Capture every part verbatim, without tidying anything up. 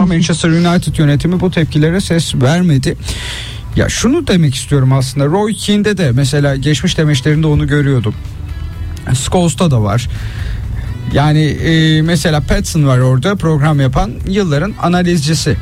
ama Manchester United yönetimi bu tepkilere ses vermedi. Ya şunu demek istiyorum aslında, Roy Keane'de de mesela geçmiş demeçlerinde onu görüyordum. Scholes'ta da var. Yani e, mesela Patson var orada program yapan, yılların analizcisi.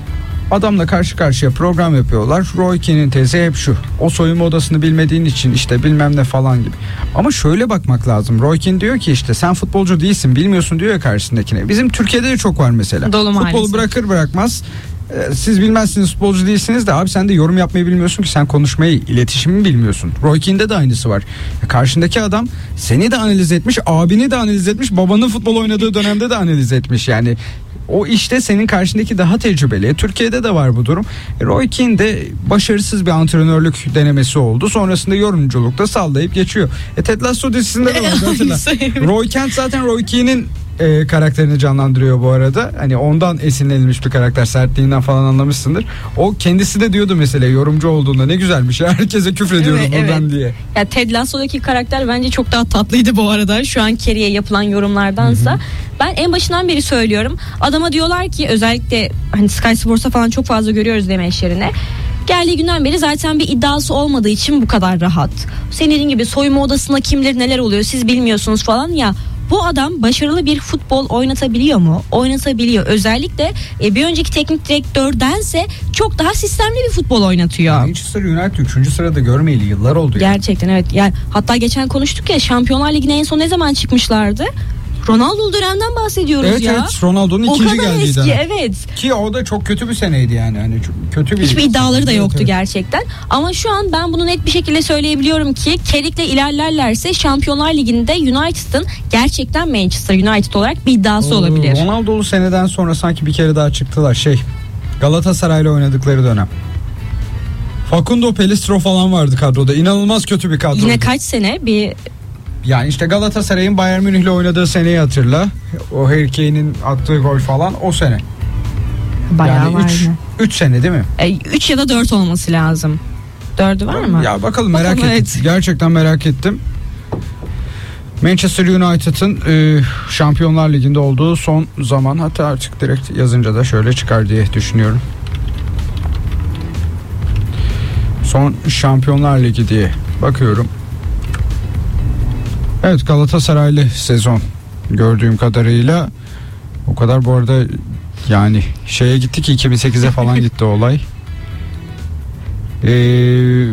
Adamla karşı karşıya program yapıyorlar. Roy Keane'in tezi hep şu: o soyunma odasını bilmediğin için işte bilmem ne falan gibi. Ama şöyle bakmak lazım. Roy Keane diyor ki işte sen futbolcu değilsin, bilmiyorsun diyor ya karşısındakine. Bizim Türkiye'de de çok var mesela. Dolu Futbolu maalesef. bırakır bırakmaz siz bilmezsiniz, futbolcu değilsiniz de abi sen de yorum yapmayı bilmiyorsun ki, sen konuşmayı, iletişimi bilmiyorsun. Roy Keane'de de aynısı var. Karşındaki adam seni de analiz etmiş, abini de analiz etmiş, babanın futbol oynadığı dönemde de analiz etmiş. Yani o işte senin karşındaki daha tecrübeli. Türkiye'de de var bu durum. Roy Keane de başarısız bir antrenörlük denemesi oldu. Sonrasında yorumculukta sallayıp geçiyor. E Ted Lasso dizisinde de vardı, hatırla. Roy Kent zaten Roy Keane'in e, karakterini canlandırıyor bu arada. Hani ondan esinlenilmiş bir karakter, sertliğinden falan anlamışsındır. O kendisi de diyordu mesela yorumcu olduğunda, ne güzelmiş ya, herkese küfrediyoruz Evet, buradan evet. diye. Ya Ted Lasso'daki karakter bence çok daha tatlıydı bu arada. Şu an Carrie'ye yapılan yorumlardansa. Hı hı. Ben en başından beri söylüyorum. Adama diyorlar ki, özellikle hani Sky Sports'ta falan çok fazla görüyoruz demeçlerini. Geldiği günden beri zaten bir iddiası olmadığı için bu kadar rahat. Senin dediğin gibi soyunma odasında kimler neler oluyor siz bilmiyorsunuz falan ya. Bu adam başarılı bir futbol oynatabiliyor mu? Oynatabiliyor. Özellikle e, bir önceki teknik direktördense çok daha sistemli bir futbol oynatıyor. Manchester United üçüncü sırada görmeyeli yıllar oldu. Yani. Gerçekten evet. Yani hatta geçen konuştuk ya, Şampiyonlar Ligi'ne en son ne zaman çıkmışlardı? Ronaldo dönemden bahsediyoruz evet, ya. Evet Ronaldo'nun o ikinci kadar geldiği eski, dönem. evet. Ki o da çok kötü bir seneydi yani. Hani çok kötü bir Hiçbir iddiaları da yoktu, evet, evet. gerçekten. Ama şu an ben bunu net bir şekilde söyleyebiliyorum ki Carrick'le ilerlerlerse Şampiyonlar Ligi'nde United'ın gerçekten Manchester United olarak bir iddiası Oo, olabilir. Ronaldo'lu seneden sonra sanki bir kere daha çıktılar. Şey, Galatasaray'la oynadıkları dönem. Facundo Pelistro falan vardı kadroda. İnanılmaz kötü bir kadro. Yine kaç sene bir... Yani işte Galatasaray'ın Bayern Münih'le oynadığı seneyi hatırla. O Harry Kane'in attığı gol falan o sene. Bayağı yani var. üç sene değil mi? üç e, ya da dört olması lazım. dördü var mı? Ya bakalım, merak bakalım, ettim. Evet. Gerçekten merak ettim. Manchester United'ın e, Şampiyonlar Ligi'nde olduğu son zaman, hatta artık direkt yazınca da şöyle çıkar diye düşünüyorum. Son Şampiyonlar Ligi diye bakıyorum. Evet, Galatasaraylı sezon gördüğüm kadarıyla. O kadar bu arada yani şeye gitti ki iki bin sekize falan gitti olay. Eee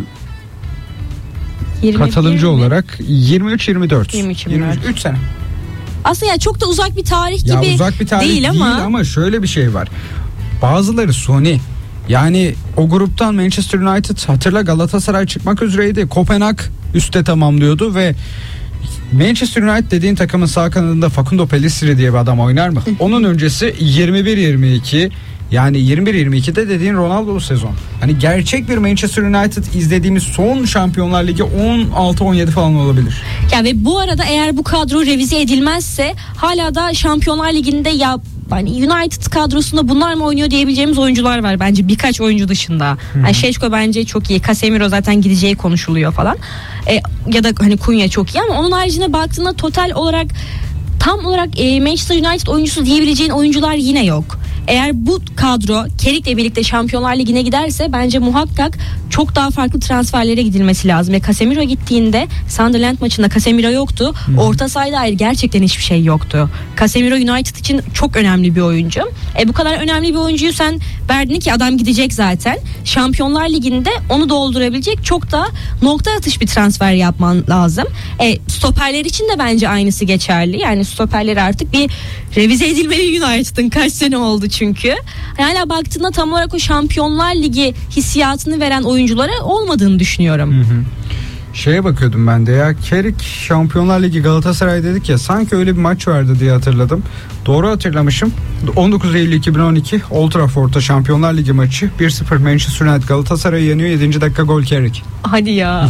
katılımcı olarak yirmi üç yirmi dört yirmi üç yirmi dört üç sene. Aslında ya çok da uzak bir tarih gibi ya uzak bir tarih değil, değil ama ama şöyle bir şey var. Bazıları Sony. Yani o gruptan Manchester United, hatırla, Galatasaray çıkmak üzereydi. Kopenhag üstte tamamlıyordu ve Manchester United dediğin takımın sağ kanadında Facundo Pelistri diye bir adam oynar mı? Onun öncesi yirmi bir yirmi iki, yani yirmi bir yirmi ikide dediğin Ronaldo sezon. Hani gerçek bir Manchester United izlediğimiz son Şampiyonlar Ligi on altı on yedi falan olabilir. Ya ve bu arada eğer bu kadro revize edilmezse hala da Şampiyonlar Ligi'nde ya hani United kadrosunda bunlar mı oynuyor diyebileceğimiz oyuncular var bence, birkaç oyuncu dışında. Yani Şeşko bence çok iyi. Casemiro zaten gideceği konuşuluyor falan. E, ya da hani Cunha çok iyi, ama onun haricinde baktığında total olarak tam olarak e, Manchester United oyuncusu diyebileceğin oyuncular yine yok. Eğer bu kadro Carrick'le birlikte Şampiyonlar Ligi'ne giderse bence muhakkak çok daha farklı transferlere gidilmesi lazım. Ve Casemiro gittiğinde Sunderland maçında Casemiro yoktu. Hmm. Orta sahaya dair gerçekten hiçbir şey yoktu. Casemiro United için çok önemli bir oyuncu. E bu kadar önemli bir oyuncuyu sen verdin ki adam gidecek zaten. Şampiyonlar Ligi'nde onu doldurabilecek çok da nokta atış bir transfer yapman lazım. E stoperler için de bence aynısı geçerli. Yani stoperleri artık bir revize edilmeli United'ın, kaç sene oldu çünkü. Hala baktığında tam olarak o Şampiyonlar Ligi hissiyatını veren oyunculara olmadığını düşünüyorum. Hı hı. Şeye bakıyordum ben de ya, Carrick Şampiyonlar Ligi Galatasaray dedik ya, sanki öyle bir maç vardı diye hatırladım. Doğru hatırlamışım. on dokuz Eylül iki bin on iki Old Trafford'da Şampiyonlar Ligi maçı bir sıfır Manchester United Galatasaray'ı yeniyor, yedinci dakika gol Carrick. Hadi ya.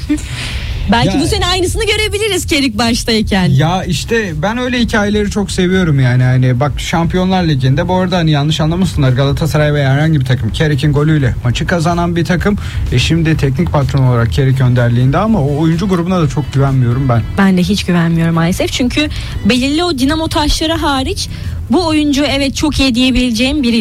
Belki ya, bu sene aynısını görebiliriz Carrick baştayken. Ya işte ben öyle hikayeleri çok seviyorum yani. Hani bak, Şampiyonlar Ligi'nde bu arada hani yanlış anlamasınlar, Galatasaray veya herhangi bir takım Carrick'in golüyle maçı kazanan bir takım. E şimdi teknik patron olarak Carrick önderliğinde, ama o oyuncu grubuna da çok güvenmiyorum ben. Ben de hiç güvenmiyorum maalesef. Çünkü belirli o dinamo taşları hariç bu oyuncu evet çok iyi diyebileceğim biri